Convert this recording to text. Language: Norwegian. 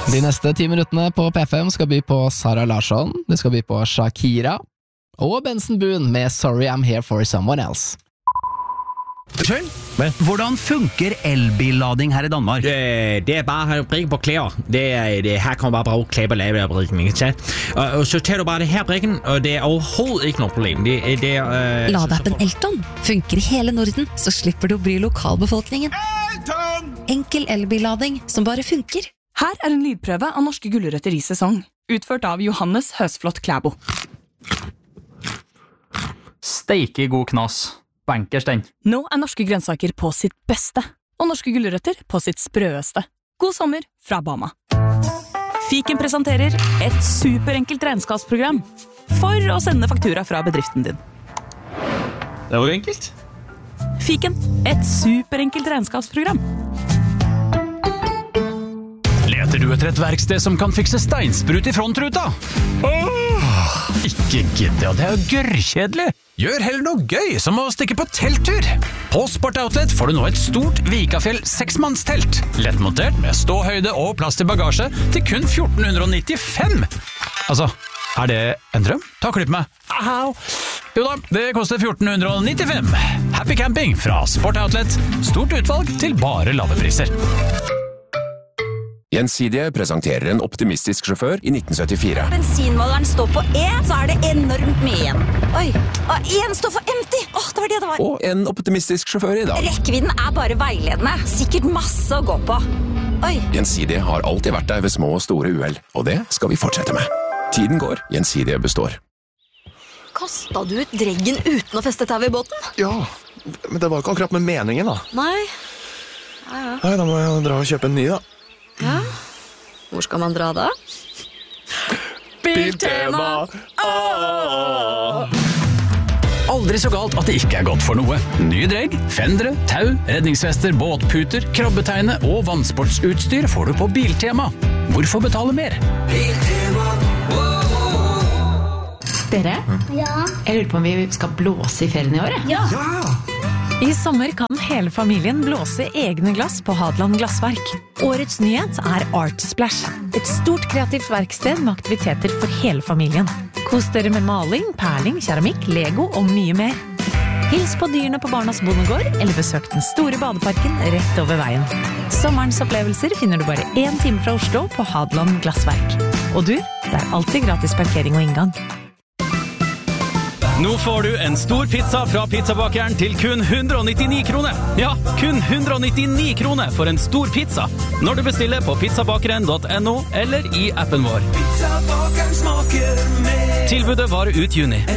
De neste 10 minuttene på P5 skal by på Sara Larsson, det skal by på Shakira, og Benson Boone med Sorry I'm Here For Someone Else. Hvordan funker elbillading her i Danmark? Det bare brikken på klær. Her kommer bare klær på lavebrikken, ikke sant? Og så tar du bare det her brikken, og det overhovedet ikke noe problem. Ladeappen Elton funker i hele Norden, så slipper du å bry lokalbefolkningen. Enkel elbillading som bare funker. Her en lydprøve av norske gulrøtter i sesong, utført av Johannes Høsflot Klæbo. Steike god knas. Bankers den. Nå norske grønnsaker på sitt beste, og norske gulrøtter på sitt sprøeste. God sommer fra Bama. Fiken presenterer et superenkelt regnskapsprogram for å sende faktura fra bedriften din. Det var enkelt. Fiken, et superenkelt regnskapsprogram. Leter du etter et verksted som kan fikse steinsprut i frontruta? Ikke gidde, det jo gørrkjedelig. Gjør heller noe gøy, som å stikke på telttur. På Sport Outlet får du nå et stort Vikafjell 6-mannstelt. Lettmontert med ståhøyde og plass til bagasje til kun 1495. Altså, det en drøm? Ta klipp med. Au! Jo da, det koster 1495. Happy camping fra Sport Outlet. Stort utvalg til bare lave priser. Gjensidige presenterer en optimistisk sjåfør i 1974. Bensinmåleren står på E, så det enormt mye igjen. Oi, og en står for empty. Det var det det var. Og en optimistisk sjåfør i dag. Rekkevidden bare veiledende. Sikkert masse å gå på. Oi. Gjensidige har alltid vært der ved små og store uheld, og det skal vi fortsette med. Tiden går, Gjensidige består. Kastet du ut dreggen uten å feste tau i båten? Ja, men det var ikke akkurat med meningen da. Nei. Nei, da må jeg dra og kjøpe en ny da. Ja, hvor skal man dra da? Biltema! Aldri så galt at det ikke godt for noe. Nye dregg, fendere, tau, redningsvester, båtputer, krabbeteine og vannsportsutstyr får du på Biltema. Hvorfor betale mer? Biltema. Dere? Ja? Jeg lurer på om vi skal blåse i ferien i år? Ja! I sommer kan hele familien blåse egne glass på Hadeland Glassverk. Årets nyhet Art Splash. Et stort kreativt verksted med aktiviteter for hele familien. Kos dere med maling, perling, keramikk, Lego og mye mer. Hils på dyrene på Barnas Bondegård, eller besøk den store badeparken rett over veien. Sommerens opplevelser finner du bare 1 time fra Oslo på Hadeland Glassverk. Og du, det alltid gratis parkering og inngang. Nå får du en stor pizza fra pizzabakeren til kun 199 kroner. Ja, kun 199 kroner for en stor pizza. Når du bestiller på pizzabakeren.no eller i appen vår. Pizzabakeren smaker mer. Tilbudet varer ut juni.